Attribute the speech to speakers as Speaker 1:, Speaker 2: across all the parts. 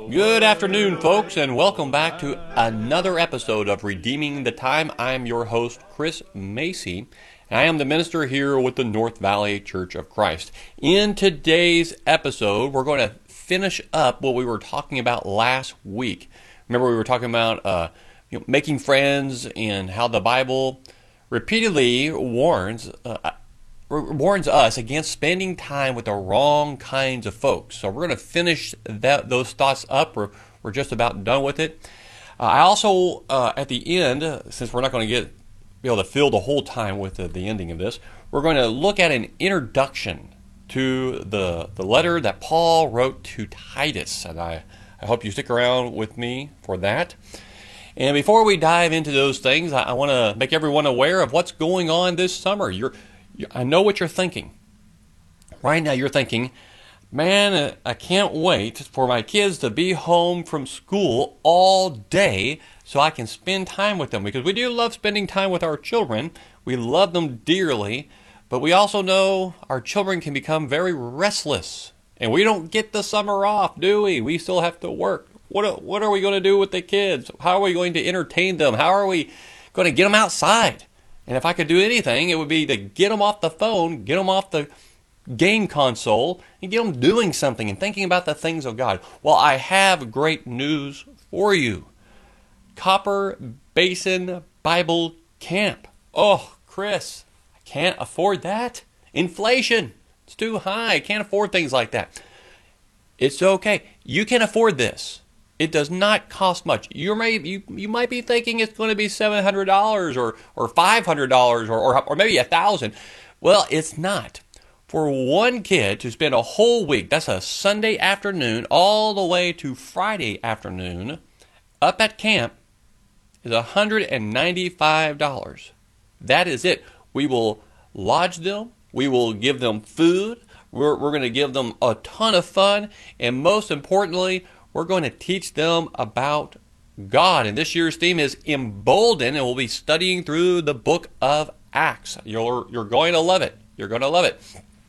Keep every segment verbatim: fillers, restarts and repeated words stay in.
Speaker 1: Good afternoon, folks, and welcome back to another episode of Redeeming the Time. I'm your host, Chris Macy, and I am the minister here with the North Valley Church of Christ. In today's episode, we're going to finish up what we were talking about last week. Remember, we were talking about uh, you know, making friends and how the Bible repeatedly warns uh, warns us against spending time with the wrong kinds of folks. So we're going to finish that, those thoughts up. We're, we're just about done with it. Uh, I also, uh, at the end, uh, since we're not going to get be able to fill the whole time with the, the ending of this, we're going to look at an introduction to the the letter that Paul wrote to Titus. And I, I hope you stick around with me for that. And before we dive into those things, I, I want to make everyone aware of what's going on this summer. You're I know what you're thinking. Right now you're thinking, man, I can't wait for my kids to be home from school all day so I can spend time with them. Because we do love spending time with our children. We love them dearly. But we also know our children can become very restless. And we don't get the summer off, do we? We still have to work. What, what are we going to do with the kids? How are we going to entertain them? How are we going to get them outside? And if I could do anything, it would be to get them off the phone, get them off the game console, and get them doing something and thinking about the things of God. Well, I have great news for you. Copper Basin Bible Camp. Oh, Chris, I can't afford that. Inflation. It's too high. I can't afford things like that. It's okay. You can afford this. It does not cost much. You may you, you might be thinking it's going to be seven hundred dollars or or five hundred dollars or, or or maybe one thousand dollars. Well, it's not. For one kid to spend a whole week, that's a Sunday afternoon all the way to Friday afternoon, up at camp is one hundred ninety-five dollars. That is it. We will lodge them. We will give them food. We're, we're going to give them a ton of fun. And most importantly, we're going to teach them about God. And this year's theme is Emboldened, and we'll be studying through the book of Acts. You're, you're going to love it. You're going to love it.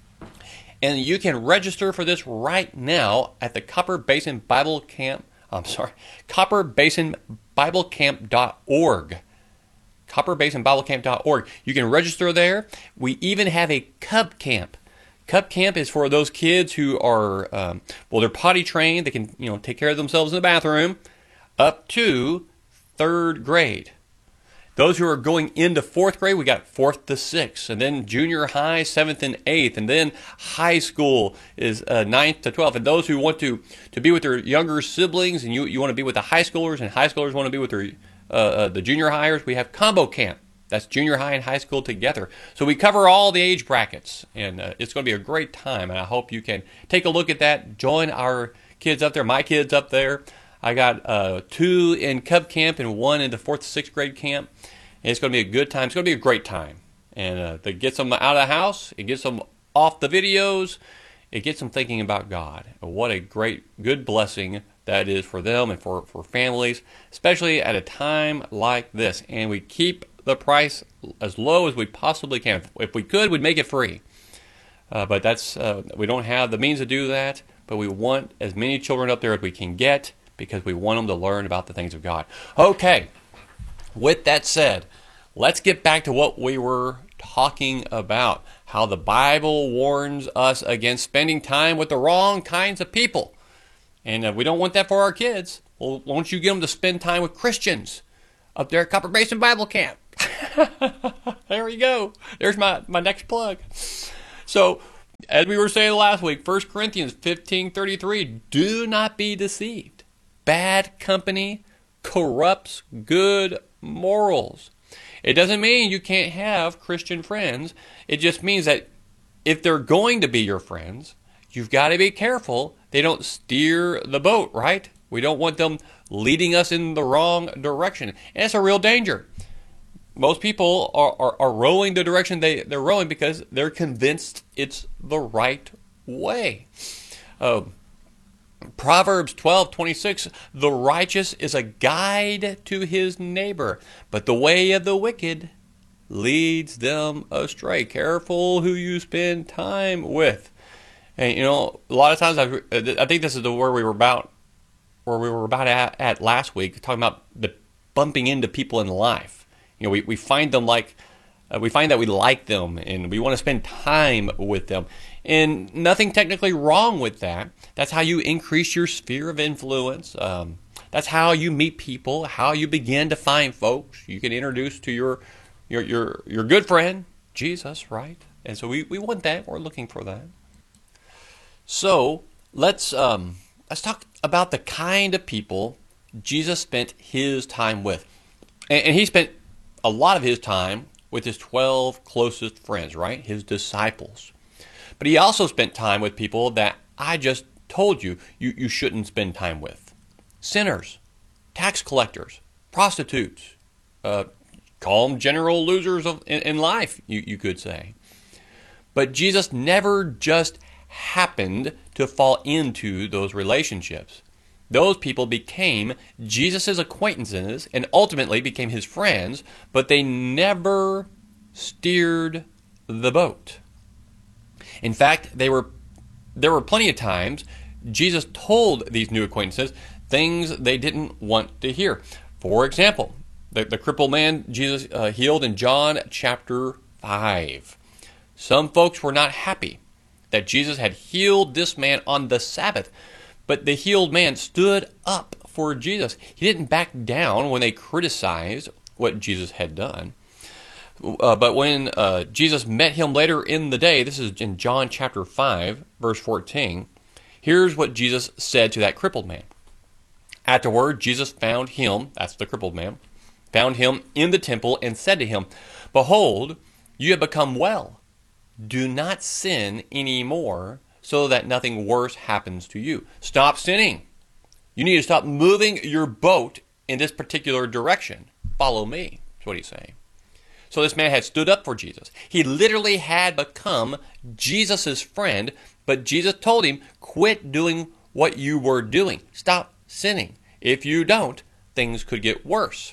Speaker 1: And you can register for this right now at the Copper Basin Bible Camp. I'm sorry, copper basin bible camp dot org. copper basin bible camp dot org. You can register there. We even have a Cub Camp. Cub Camp is for those kids who are, um, well, they're potty trained. They can, you know, take care of themselves in the bathroom up to third grade. Those who are going into fourth grade, we got fourth to sixth. And then junior high, seventh and eighth. And then high school is uh, ninth to twelfth. And those who want to, to be with their younger siblings, and you, you want to be with the high schoolers, and high schoolers want to be with their uh, uh, the junior hires, we have Combo Camp. That's junior high and high school together. So we cover all the age brackets, and uh, it's going to be a great time, and I hope you can take a look at that. Join our kids up there, my kids up there. I got uh, two in Cub Camp and one in the fourth to sixth grade camp, and it's going to be a good time. It's going to be a great time, and uh, it gets them out of the house. It gets them off the videos. It gets them thinking about God. What a great, good blessing that is for them and for, for families, especially at a time like this. And we keep the price as low as we possibly can. If we could, we'd make it free. Uh, but that's uh, we don't have the means to do that, but we want as many children up there as we can get because we want them to learn about the things of God. Okay, with that said, let's get back to what we were talking about, how the Bible warns us against spending time with the wrong kinds of people. And uh, we don't want that for our kids. Well, why don't you get them to spend time with Christians up there at Copper Basin Bible Camp? There we go. There's my, my next plug. So, as we were saying last week, First Corinthians fifteen thirty-three, do not be deceived. Bad company corrupts good morals. It doesn't mean you can't have Christian friends. It just means that if they're going to be your friends, you've got to be careful they don't steer the boat, right? We don't want them leading us in the wrong direction. And it's a real danger. Most people are, are, are rowing the direction they, they're rowing because they're convinced it's the right way. Uh, Proverbs twelve twenty-six, the righteous is a guide to his neighbor, but the way of the wicked leads them astray. Careful who you spend time with. And, you know, a lot of times, I, I think this is the word we were about where we were about at, at last week, talking about the bumping into people in life. You know, we, we find them like, uh, we find that we like them and we want to spend time with them. And nothing technically wrong with that. That's how you increase your sphere of influence. Um, that's how you meet people, how you begin to find folks you can introduce to your your your, your good friend, Jesus, right? And so we, we want that. We're looking for that. So let's um, let's talk about the kind of people Jesus spent his time with. And, and he spent a lot of his time with his twelve closest friends, right? His disciples. But he also spent time with people that I just told you you, you shouldn't spend time with. Sinners, tax collectors, prostitutes, uh, call them general losers of, in, in life, you, you could say. But Jesus never just happened to fall into those relationships. Those people became Jesus' acquaintances and ultimately became his friends, but they never steered the boat. In fact, they were there were plenty of times Jesus told these new acquaintances things they didn't want to hear. For example, the, the crippled man Jesus uh, healed in John chapter five. Some folks were not happy that Jesus had healed this man on the Sabbath, but the healed man stood up for Jesus. He didn't back down when they criticized what Jesus had done. Uh, but when uh, Jesus met him later in the day, this is in John chapter five, verse fourteen, here's what Jesus said to that crippled man. Afterward, Jesus found him, that's the crippled man, found him in the temple and said to him, "Behold, you have become well. Do not sin anymore, so that nothing worse happens to you." Stop sinning. You need to stop moving your boat in this particular direction. Follow me, that's what he's saying. So this man had stood up for Jesus. He literally had become Jesus' friend, but Jesus told him, quit doing what you were doing. Stop sinning. If you don't, things could get worse.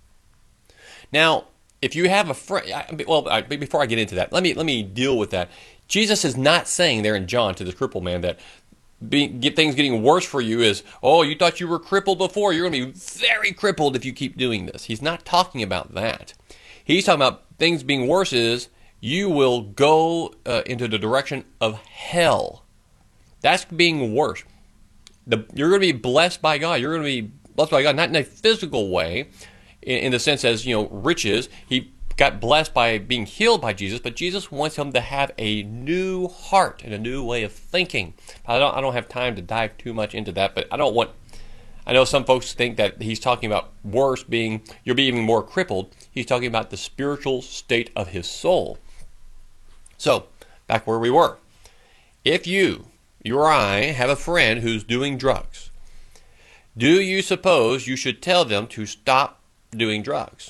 Speaker 1: Now, if you have a friend, well, before I get into that, let me let me deal with that. Jesus is not saying there in John to this crippled man that be, get things getting worse for you is, oh, you thought you were crippled before. You're going to be very crippled if you keep doing this. He's not talking about that. He's talking about things being worse is you will go uh, into the direction of hell. That's being worse. The, you're going to be blessed by God. You're going to be blessed by God, not in a physical way, in, in the sense as, you know, riches. He got blessed by being healed by Jesus, but Jesus wants him to have a new heart and a new way of thinking. I don't, I don't have time to dive too much into that, but I don't want... I know some folks think that he's talking about worse being, you're being even more crippled. He's talking about the spiritual state of his soul. So, back where we were. If you, you or I, have a friend who's doing drugs, do you suppose you should tell them to stop doing drugs?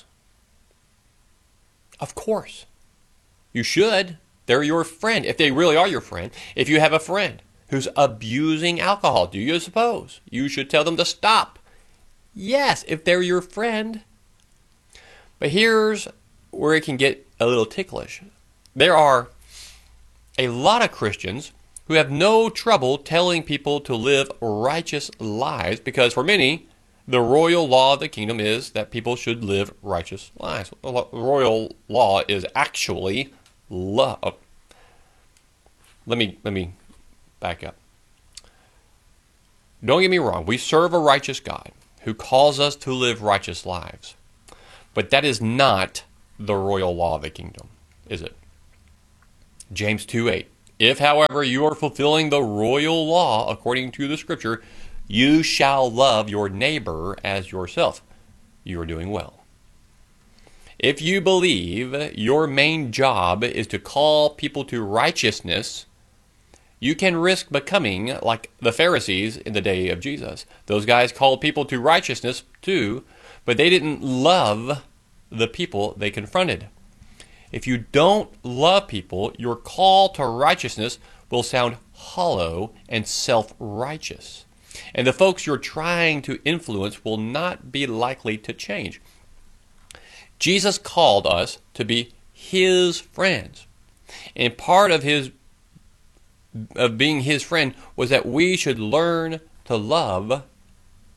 Speaker 1: Of course. You should. They're your friend, if they really are your friend. If you have a friend who's abusing alcohol, do you suppose you should tell them to stop? Yes, if they're your friend. But here's where it can get a little ticklish. There are a lot of Christians who have no trouble telling people to live righteous lives because for many, the royal law of the kingdom is that people should live righteous lives. The royal law is actually love. Let me, let me back up. Don't get me wrong. We serve a righteous God who calls us to live righteous lives. But that is not the royal law of the kingdom, is it? James two eight. If, however, you are fulfilling the royal law according to the scripture, you shall love your neighbor as yourself. You are doing well. If you believe your main job is to call people to righteousness, you can risk becoming like the Pharisees in the day of Jesus. Those guys called people to righteousness too, but they didn't love the people they confronted. If you don't love people, your call to righteousness will sound hollow and self-righteous. And the folks you're trying to influence will not be likely to change. Jesus called us to be his friends. And part of his of being his friend was that we should learn to love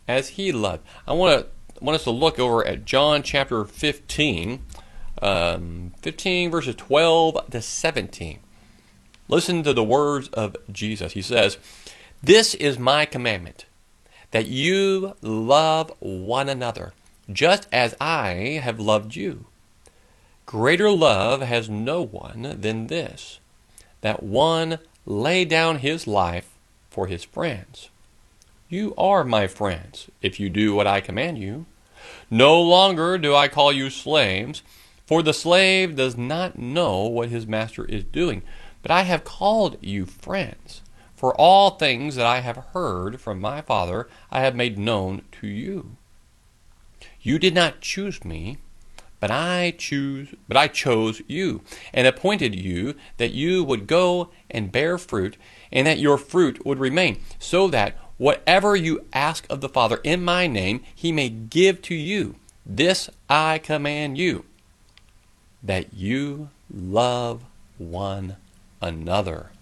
Speaker 1: as he loved. I want to want us to look over at John chapter fifteen, um, fifteen verses twelve to seventeen. Listen to the words of Jesus. He says, "This is my commandment, that you love one another, just as I have loved you. Greater love has no one than this, that one lay down his life for his friends. You are my friends, if you do what I command you. No longer do I call you slaves, for the slave does not know what his master is doing. But I have called you friends, for all things that I have heard from my Father I have made known to you. You did not choose me, but I choose, but I chose you, and appointed you that you would go and bear fruit, and that your fruit would remain, so that whatever you ask of the Father in my name, he may give to you. This I command you, that you love one another."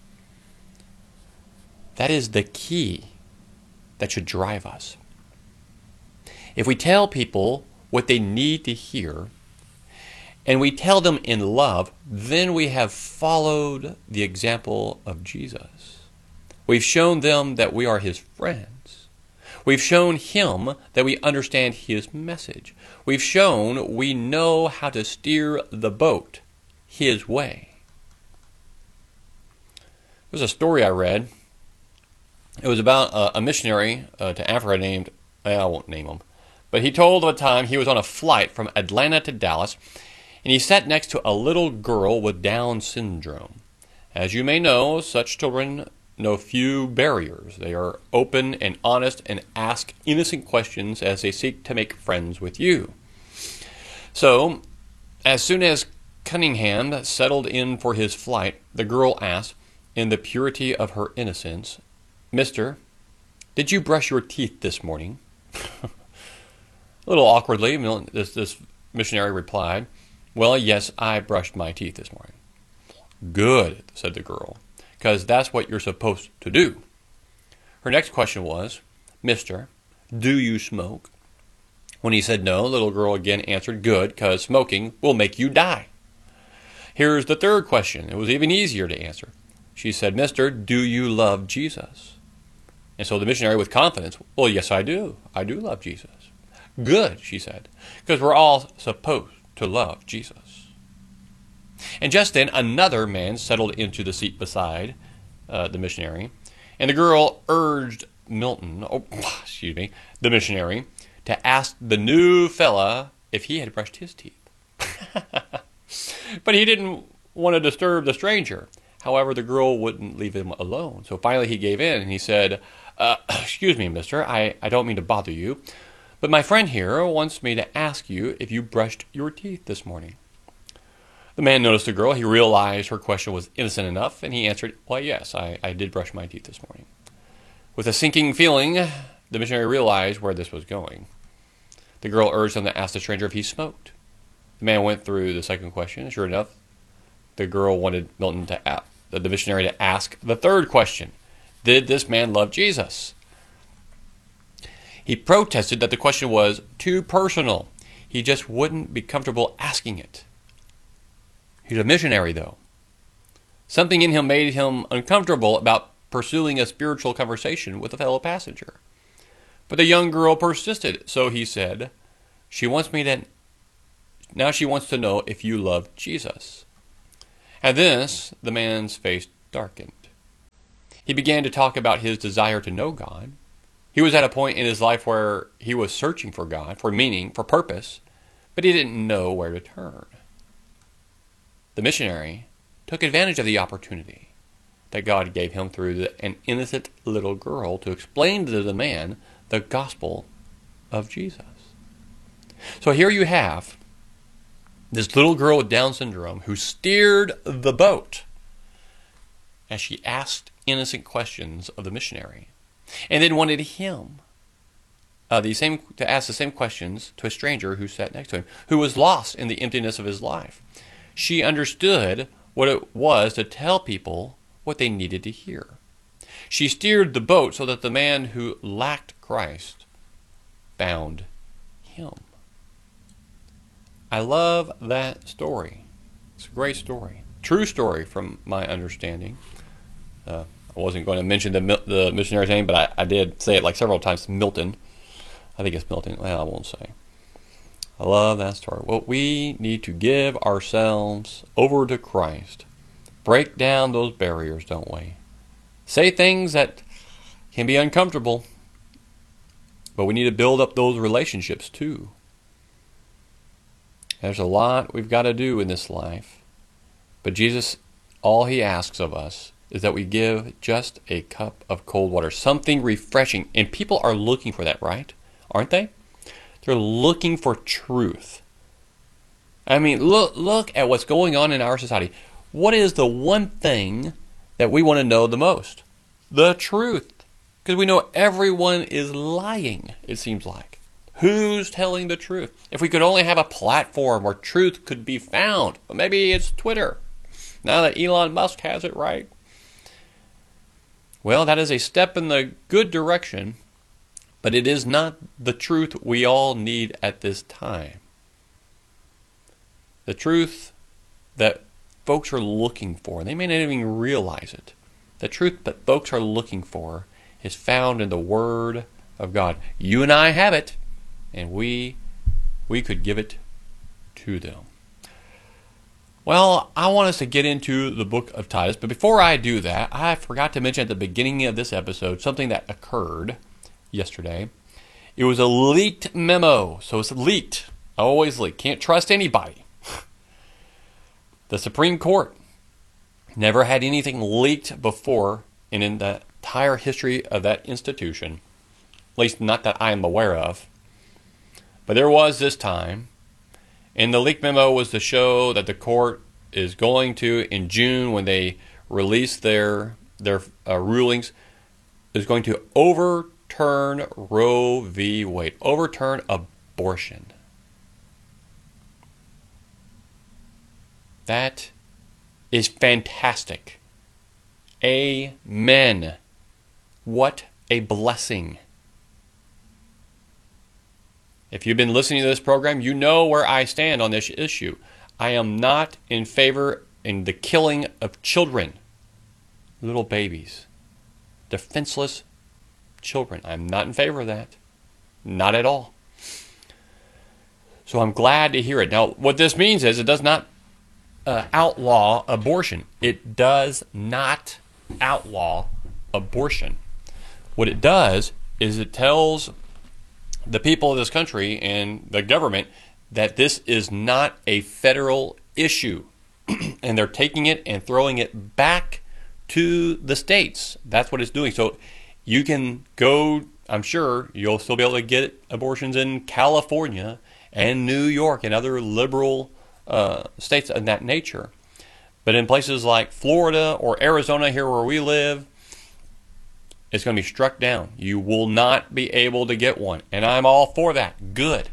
Speaker 1: That is the key that should drive us. If we tell people what they need to hear, and we tell them in love, then we have followed the example of Jesus. We've shown them that we are his friends. We've shown him that we understand his message. We've shown we know how to steer the boat his way. There's a story I read. It was about a, a missionary uh, to Africa named, I won't name him, but he told of a time he was on a flight from Atlanta to Dallas, and he sat next to a little girl with Down syndrome. As you may know, such children know few barriers. They are open and honest and ask innocent questions as they seek to make friends with you. So, as soon as Cunningham settled in for his flight, the girl asked, in the purity of her innocence, "Mister, did you brush your teeth this morning?" A little awkwardly, this, this missionary replied, "Well, yes, I brushed my teeth this morning." "Good," said the girl, "because that's what you're supposed to do." Her next question was, "Mister, do you smoke?" When he said no, the little girl again answered, "Good, because smoking will make you die." Here's the third question. It was even easier to answer. She said, "Mister, do you love Jesus?" And so the missionary with confidence, "Well, yes, I do. I do love Jesus." "Good," she said, "because we're all supposed to love Jesus." And just then, another man settled into the seat beside uh, the missionary, and the girl urged Milton, oh, excuse me, the missionary, to ask the new fella if he had brushed his teeth. But he didn't want to disturb the stranger. However, the girl wouldn't leave him alone. So finally he gave in and he said, uh, "Excuse me, mister, I, I don't mean to bother you, but my friend here wants me to ask you if you brushed your teeth this morning." The man noticed the girl. He realized her question was innocent enough, and he answered, "Why, yes, I, I did brush my teeth this morning." With a sinking feeling, the missionary realized where this was going. The girl urged him to ask the stranger if he smoked. The man went through the second question, and sure enough, the girl wanted Milton to ask, the missionary to ask the third question. Did this man love Jesus? He protested that the question was too personal. He just wouldn't be comfortable asking it. He's a missionary, though. Something in him made him uncomfortable about pursuing a spiritual conversation with a fellow passenger. But the young girl persisted, so he said, "She wants me to, now she wants to know if you love Jesus." At this, the man's face darkened. He began to talk about his desire to know God. He was at a point in his life where he was searching for God, for meaning, for purpose, but he didn't know where to turn. The missionary took advantage of the opportunity that God gave him through the, an innocent little girl to explain to the man the gospel of Jesus. So here you have this little girl with Down syndrome who steered the boat as she asked innocent questions of the missionary, and then wanted him uh, the same to ask the same questions to a stranger who sat next to him, who was lost in the emptiness of his life. She understood what it was to tell people what they needed to hear. She steered the boat so that the man who lacked Christ found him. I love that story. It's a great story. True story from my understanding. Uh, I wasn't going to mention the the missionary's name, but I, I did say it like several times. Milton. I think it's Milton. Well, I won't say. I love that story. Well, we need to give ourselves over to Christ. Break down those barriers, don't we? Say things that can be uncomfortable, but we need to build up those relationships too. There's a lot we've got to do in this life, but Jesus, all he asks of us is that we give just a cup of cold water, something refreshing, and people are looking for that, right? Aren't they? They're looking for truth. I mean, look look at what's going on in our society. What is the one thing that we want to know the most? The truth. Because we know everyone is lying, it seems like. Who's telling the truth? If we could only have a platform where truth could be found. But maybe it's Twitter. Now that Elon Musk has it, right? Well, that is a step in the good direction, but it is not the truth we all need at this time. The truth that folks are looking for, they may not even realize it. The truth that folks are looking for is found in the Word of God. You and I have it, and we we could give it to them. Well, I want us to get into the book of Titus, but before I do that, I forgot to mention at the beginning of this episode something that occurred yesterday. It was a leaked memo, so it's leaked. Always leaked. Can't trust anybody. The Supreme Court never had anything leaked before, and in the entire history of that institution, at least not that I am aware of. But there was this time, and the leaked memo was to show that the court is going to, in June, when they release their their uh, rulings, is going to overturn Roe v. Wade, overturn abortion. That is fantastic. Amen. What a blessing. If you've been listening to this program, you know where I stand on this issue. I am not in favor in the killing of children, little babies, defenseless children. I'm not in favor of that. Not at all. So I'm glad to hear it. Now, what this means is it does not uh, outlaw abortion. It does not outlaw abortion. What it does is it tells the people of this country and the government that this is not a federal issue. And they're taking it and throwing it back to the states. That's what it's doing. So you can go, I'm sure you'll still be able to get abortions in California and New York and other liberal uh, states of that nature. But in places like Florida or Arizona, here where we live, it's going to be struck down. You will not be able to get one. And I'm all for that. Good.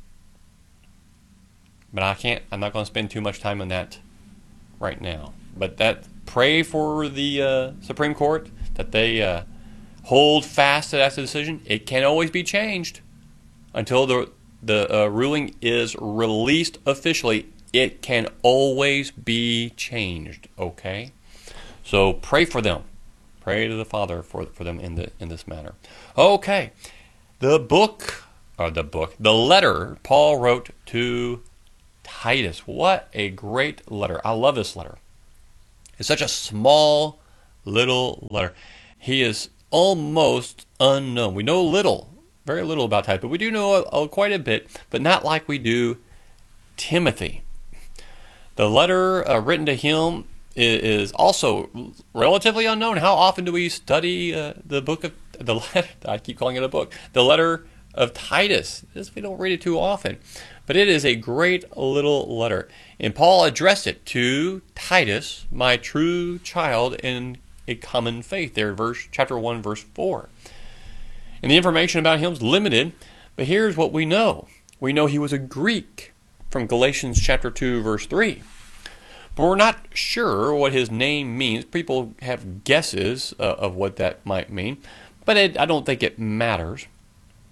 Speaker 1: But I can't, I'm not going to spend too much time on that right now. But that, pray for the uh, Supreme Court that they uh, hold fast to that decision. It can always be changed until the, the uh, ruling is released officially. It can always be changed, okay? So pray for them. Pray to the Father for for them in the in this matter. Okay, the book, or the book, the letter Paul wrote to Titus. What a great letter! I love this letter. It's such a small, little letter. He is almost unknown. We know little, very little about Titus, but we do know a, a, quite a bit, but not like we do Timothy. The letter uh, written to him is also relatively unknown. How often do we study uh, the book of the letter? I keep calling it a book. The letter of Titus. This, we don't read it too often, but it is a great little letter. And Paul addressed it to Titus, my true child in a common faith. There, verse chapter one, verse four. And the information about him is limited, but here's what we know. We know he was a Greek from Galatians chapter two, verse three. But we're not sure what his name means. People have guesses uh, of what that might mean, but it, I don't think it matters.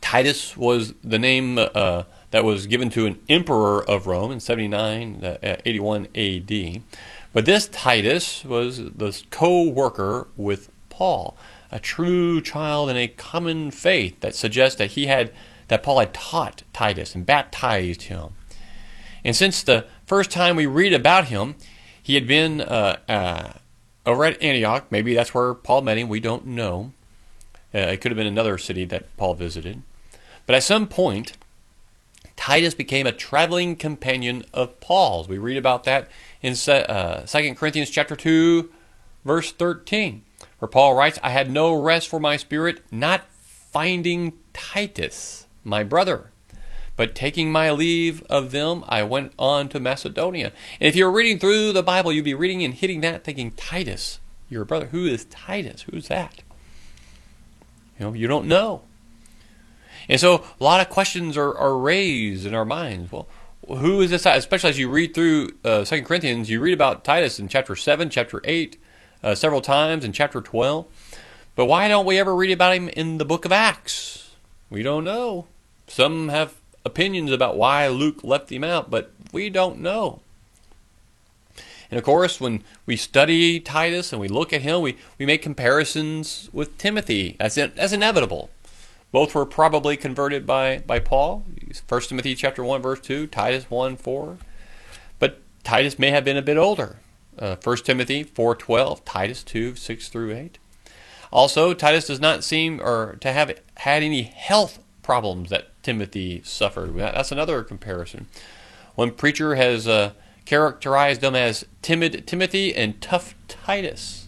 Speaker 1: Titus was the name uh, that was given to an emperor of Rome in seventy-nine, uh, eighty-one A D. But this Titus was the co-worker with Paul, a true child in a common faith that suggests that he had that Paul had taught Titus and baptized him. And since the first time we read about him, he had been uh, uh, over at Antioch. Maybe that's where Paul met him. We don't know. Uh, it could have been another city that Paul visited. But at some point, Titus became a traveling companion of Paul's. We read about that in uh, Second Corinthians chapter two, verse thirteen, where Paul writes, I had no rest for my spirit, not finding Titus, my brother. But taking my leave of them, I went on to Macedonia. And if you're reading through the Bible, you'd be reading and hitting that, thinking, Titus, your brother. Who is Titus? Who's that? You know, you don't know. And so a lot of questions are, are raised in our minds. Well, who is this? Especially as you read through uh, Second Corinthians, you read about Titus in chapter seven, chapter eight, uh, several times in chapter twelve. But why don't we ever read about him in the book of Acts? We don't know. Some have opinions about why Luke left him out, but we don't know. And of course, when we study Titus and we look at him, we, we make comparisons with Timothy. That's, in, that's inevitable. Both were probably converted by, by Paul. First Timothy chapter one, verse two, Titus one, four. But Titus may have been a bit older. Uh, First Timothy four, twelve, Titus two, six through eight. Also, Titus does not seem or to have had any health problems that Timothy suffered. That's another comparison. One preacher has uh, characterized them as timid Timothy and tough Titus.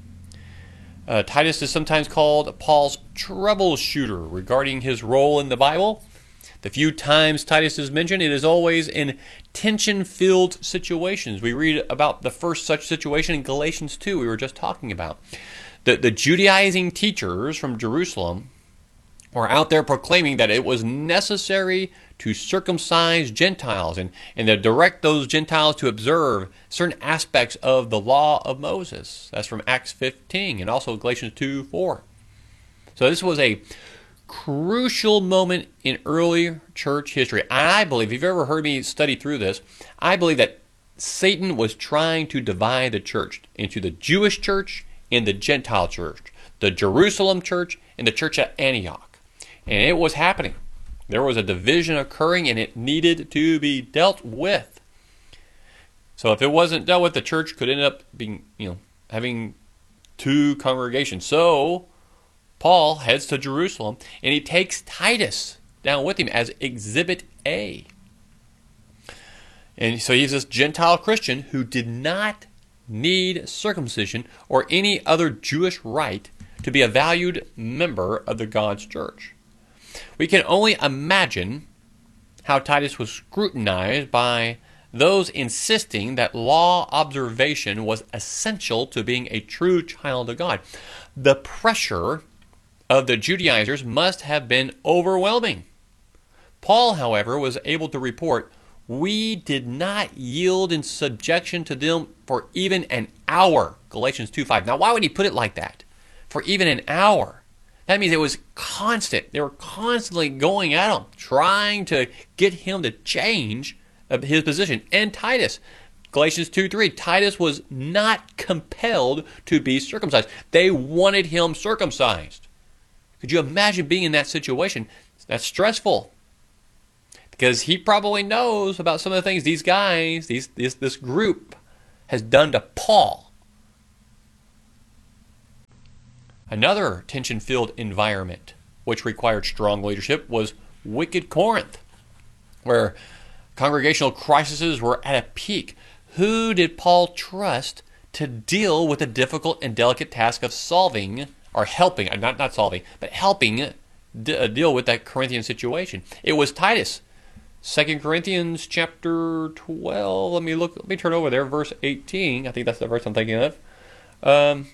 Speaker 1: Uh, Titus is sometimes called Paul's troubleshooter regarding his role in the Bible. The few times Titus is mentioned, it is always in tension-filled situations. We read about the first such situation in Galatians two we were just talking about. The, the Judaizing teachers from Jerusalem were out there proclaiming that it was necessary to circumcise Gentiles and, and to direct those Gentiles to observe certain aspects of the law of Moses. That's from Acts fifteen and also Galatians two, four. So this was a crucial moment in early church history. I believe, if you've ever heard me study through this, I believe that Satan was trying to divide the church into the Jewish church and the Gentile church, the Jerusalem church and the church at Antioch. And it was happening. There was a division occurring and it needed to be dealt with. So if it wasn't dealt with, the church could end up being, you know, having two congregations. So Paul heads to Jerusalem and he takes Titus down with him as Exhibit A. And so he's this Gentile Christian who did not need circumcision or any other Jewish rite to be a valued member of the God's church. We can only imagine how Titus was scrutinized by those insisting that law observation was essential to being a true child of God. The pressure of the Judaizers must have been overwhelming. Paul, however, was able to report, we did not yield in subjection to them for even an hour. Galatians two, five. Now, why would he put it like that? For even an hour. That means it was constant. They were constantly going at him, trying to get him to change his position. And Titus, Galatians two, three, Titus was not compelled to be circumcised. They wanted him circumcised. Could you imagine being in that situation? That's stressful. Because he probably knows about some of the things these guys, these this, this group has done to Paul. Another tension-filled environment which required strong leadership was wicked Corinth, where congregational crises were at a peak. Who did Paul trust to deal with the difficult and delicate task of solving, or helping, not, not solving, but helping d- deal with that Corinthian situation? It was Titus. Second Corinthians chapter twelve, let me look, let me turn over there, verse eighteen. I think that's the verse I'm thinking of. Um...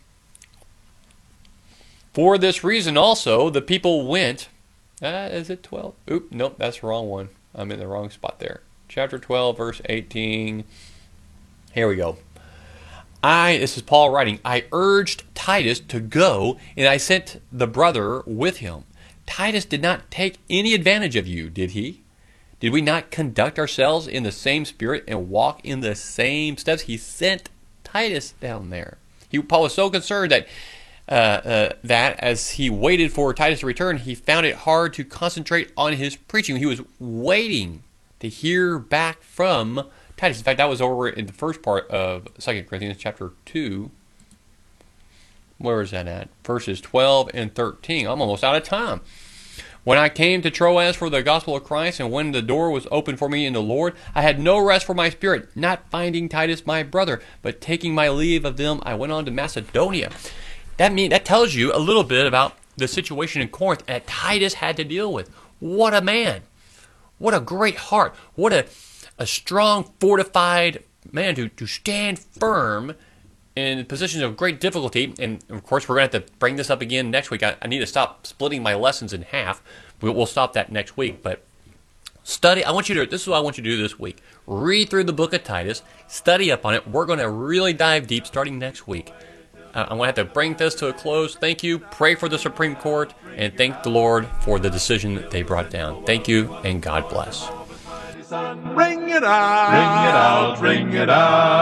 Speaker 1: For this reason also, the people went, uh, is it twelve? Oop, nope, that's the wrong one. I'm in the wrong spot there. Chapter twelve, verse eighteen. Here we go. I, this is Paul writing, I urged Titus to go, and I sent the brother with him. Titus did not take any advantage of you, did he? Did we not conduct ourselves in the same spirit and walk in the same steps? He sent Titus down there. He, Paul was so concerned that uh, uh, that as he waited for Titus to return, he found it hard to concentrate on his preaching. He was waiting to hear back from Titus. In fact, that was over in the first part of Second Corinthians chapter two. Where is that at? Verses twelve and thirteen. I'm almost out of time. When I came to Troas for the gospel of Christ, and when the door was opened for me in the Lord, I had no rest for my spirit, not finding Titus my brother, but taking my leave of them, I went on to Macedonia. That mean that tells you a little bit about the situation in Corinth that Titus had to deal with. What a man. What a great heart. What a, a strong, fortified man to, to stand firm in positions of great difficulty. And of course, we're going to have to bring this up again next week. I, I need to stop splitting my lessons in half. We'll, we'll stop that next week. But study, I want you to, this is what I want you to do this week. Read through the book of Titus, study up on it. We're going to really dive deep starting next week. Uh, I'm going to have to bring this to a close. Thank you. Pray for the Supreme Court, and thank the Lord for the decision that they brought down. Thank you, and God bless.
Speaker 2: Ring it out, ring it out, ring it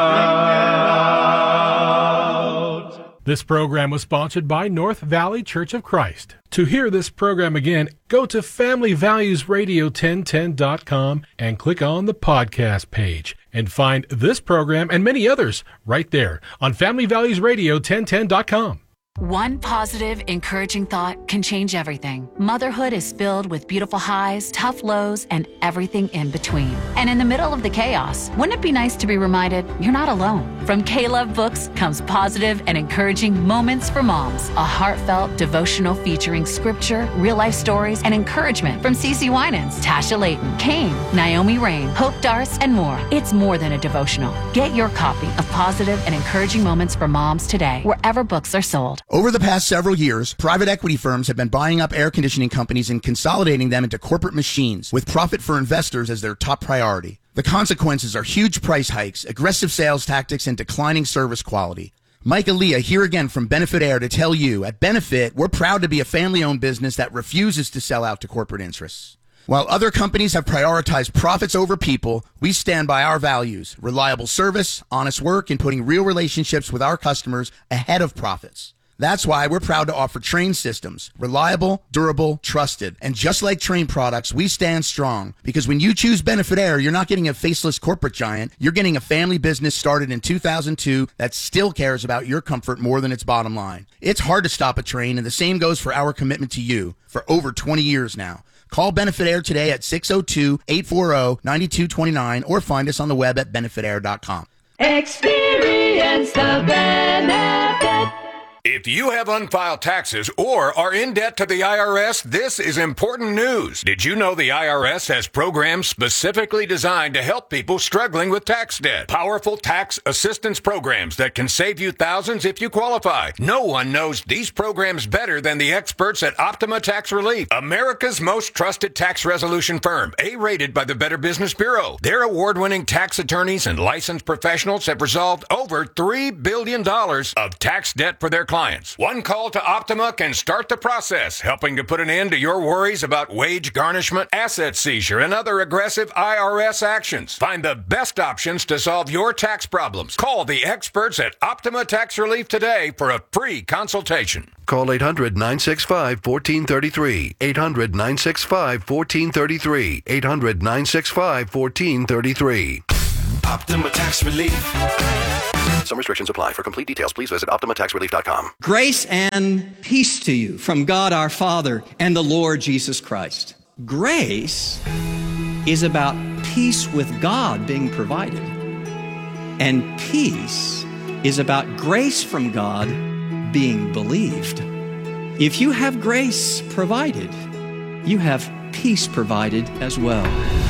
Speaker 2: out.
Speaker 3: This program was sponsored by North Valley Church of Christ. To hear this program again, go to family values radio ten ten dot com and click on the podcast page and find this program and many others right there on family values radio ten ten dot com.
Speaker 4: One positive, encouraging thought can change everything. Motherhood is filled with beautiful highs, tough lows, and everything in between. And in the middle of the chaos, wouldn't it be nice to be reminded you're not alone? From K-Love Books comes positive and encouraging Moments for Moms, a heartfelt devotional featuring scripture, real-life stories, and encouragement from CeCe Winans, Tasha Layton, Kane, Naomi Rain, Hope Darce, and more. It's more than a devotional. Get your copy of Positive and Encouraging Moments for Moms today, wherever books are sold.
Speaker 5: Over the past several years, private equity firms have been buying up air conditioning companies and consolidating them into corporate machines, with profit for investors as their top priority. The consequences are huge price hikes, aggressive sales tactics, and declining service quality. Mike Aaliyah here again from Benefit Air to tell you, at Benefit, we're proud to be a family-owned business that refuses to sell out to corporate interests. While other companies have prioritized profits over people, we stand by our values: reliable service, honest work, and putting real relationships with our customers ahead of profits. That's why we're proud to offer Trane systems. Reliable, durable, trusted. And just like Trane products, we stand strong. Because when you choose Benefit Air, you're not getting a faceless corporate giant. You're getting a family business started in two thousand two that still cares about your comfort more than its bottom line. It's hard to stop a Trane, and the same goes for our commitment to you for over twenty years now. Call Benefit Air today at six oh two, eight four oh, nine two two nine or find us on the web at benefit air dot com.
Speaker 6: Experience the benefit.
Speaker 7: If you have unfiled taxes or are in debt to the I R S, this is important news. Did you know the I R S has programs specifically designed to help people struggling with tax debt? Powerful tax assistance programs that can save you thousands if you qualify. No one knows these programs better than the experts at Optima Tax Relief, America's most trusted tax resolution firm, A-rated by the Better Business Bureau. Their award-winning tax attorneys and licensed professionals have resolved over three billion dollars of tax debt for their clients. One call to Optima can start the process, helping to put an end to your worries about wage garnishment, asset seizure, and other aggressive I R S actions. Find the best options to solve your tax problems. Call the experts at Optima Tax Relief today for a free consultation.
Speaker 8: Call eight hundred, nine six five, one four three three. eight hundred, nine six five, one four three three. eight hundred, nine six five, one four three three.
Speaker 9: Optima Tax Relief.
Speaker 8: Some restrictions apply. For complete details, please visit optima tax relief dot com.
Speaker 10: Grace and peace to you from God our Father and the Lord Jesus Christ. Grace is about peace with God being provided. And peace is about grace from God being believed. If you have grace provided, you have peace provided as well.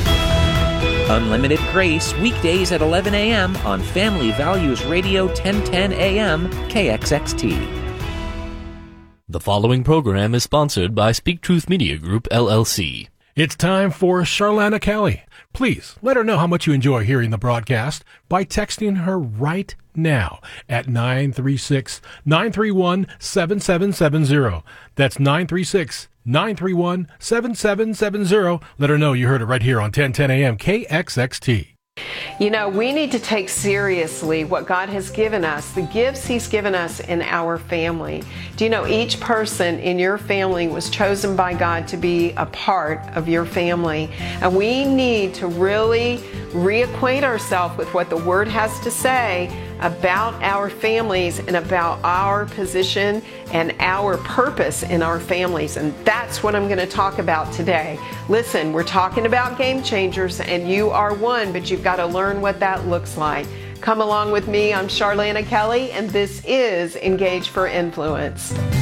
Speaker 11: Unlimited Grace, weekdays at eleven a.m. on Family Values Radio ten ten A M K X X T.
Speaker 12: The following program is sponsored by Speak Truth Media Group, L L C.
Speaker 3: It's time for Charlana Kelly. Please let her know how much you enjoy hearing the broadcast by texting her right now at nine three six, nine three one, seven seven seven zero. That's nine three six, nine three one, seven seven seven zero. Let her know you heard it right here on ten ten A M K X X T.
Speaker 12: You know, we need to take seriously what God has given us, the gifts He's given us in our family. Do you know each person in your family was chosen by God to be a part of your family? And we need to really reacquaint ourselves with what the Word has to say about our families and about our position and our purpose in our families. And that's what I'm going to talk about today. Listen, we're talking about game changers, and you are one, but you've got to learn what that looks like. Come along with me. I'm Charlana Kelly, and this is Engage for Influence.